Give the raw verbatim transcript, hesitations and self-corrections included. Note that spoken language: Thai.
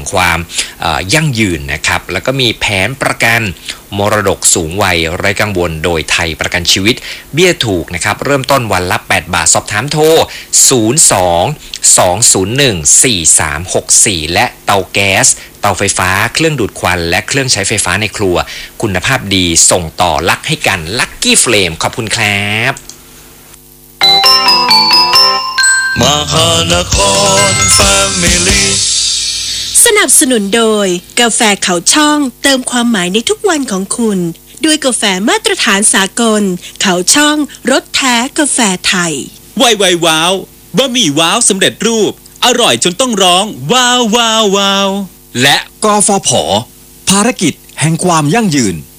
ความยั่งยืนนะครับแล้วก็มีแผนประกันมรดกสูงวัยไร้กังวลโดยไทยประกันชีวิตเบี้ยถูกนะครับเริ่มต้นวันละแปดบาทสอบถามโทรศูนย์ สอง สอง ศูนย์ หนึ่ง สี่ สาม หก สี่และเตาแก๊สเตาไฟฟ้าเครื่องดูดควันและเครื่องใช้ไฟฟ้าในครัวคุณภาพดีส่งต่อรักให้กันลัคกี้เฟลมขอบคุณครับมหานครแฟมิลี่สนับสนุนโดยกาแฟเขาช่องเติมความหมายในทุกวันของคุณด้วยกาแฟมาตรฐานสากลเขาช่องรสแท้กาแฟไทยไวไวว้าวบะหมี่ว้าวสำเร็จรูปอร่อยจนต้องร้องว้าวว้าวว้าวและกฟผ.ภารกิจแห่งความยั่งยืน